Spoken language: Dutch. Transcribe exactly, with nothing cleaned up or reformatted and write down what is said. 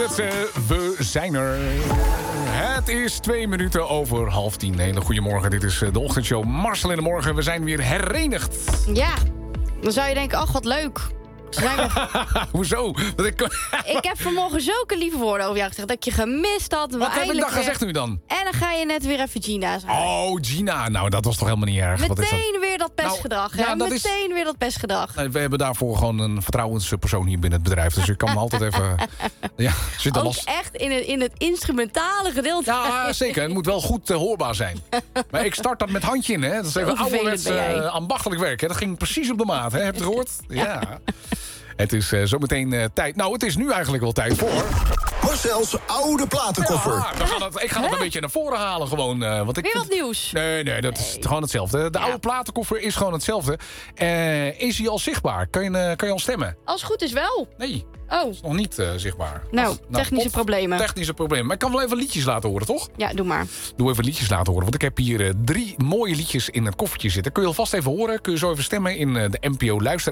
het uh, We zijn er. Het is twee minuten over half tien. Hele goedemorgen, dit is de ochtendshow Marcel in de Morgen. We zijn weer herenigd. Ja, dan zou je denken, ach, wat leuk. Hoezo? Ik... ik heb vanmorgen zulke lieve woorden over jou gezegd... dat ik je gemist had. Wat heb ik dan weer... gezegd nu dan? En dan ga je net weer even Gina zeggen. Oh, Gina. Nou, dat was toch helemaal niet erg. Meteen Wat is dat? weer dat pestgedrag. Nou, hè? ja, dat Meteen is... weer dat pestgedrag. We hebben daarvoor gewoon een vertrouwenspersoon hier binnen het bedrijf. Dus ik kan me altijd even... Ja, zit Ook last... echt in het, in het instrumentale gedeelte. Ja, zeker. Het moet wel goed uh, hoorbaar zijn. Maar ik start dat met handje in, hè. Dat is even ouderwets uh, ambachtelijk werk, hè. Dat ging precies op de maat, hè. Heb je het gehoord? Ja. ja. Het is uh, zometeen uh, tijd. Nou, het is nu eigenlijk wel tijd voor... Marcel's oude platenkoffer. Ja, we gaan het, ik ga het een beetje naar voren halen gewoon. Uh, want ik Weer vind... wat nieuws. Nee, nee, dat is nee. gewoon hetzelfde. De Ja. oude platenkoffer is gewoon hetzelfde. Uh, is hij al zichtbaar? Kan je, uh, kan je al stemmen? Als het goed is wel. Nee, Oh, is nog niet uh, zichtbaar. nou, Als, technische pot, problemen. Technische problemen. Maar ik kan wel even liedjes laten horen, toch? Ja, doe maar. Doe even liedjes laten horen. Want ik heb hier uh, drie mooie liedjes in het koffertje zitten. Kun je alvast even horen. Kun je zo even stemmen in uh, de N P O Luister.